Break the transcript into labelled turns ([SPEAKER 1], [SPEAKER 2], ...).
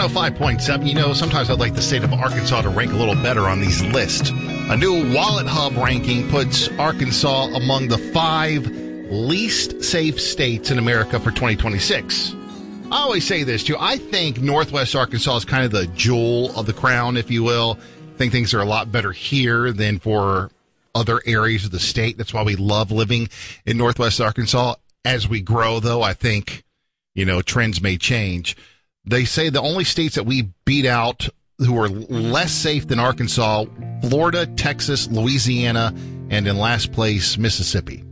[SPEAKER 1] 105.7. You know, sometimes I'd like the state of Arkansas to rank a little better on these lists. A new Wallet Hub ranking puts Arkansas among the 5 least safe states in America for 2026. I always say this, too. I think Northwest Arkansas is kind of the jewel of the crown, if you will. I think things are a lot better here than for other areas of the state. That's why we love living in Northwest Arkansas. As we grow, though, I think, trends may change. They say the only states that we beat out who are less safe than Arkansas, Florida, Texas, Louisiana, and in last place, Mississippi.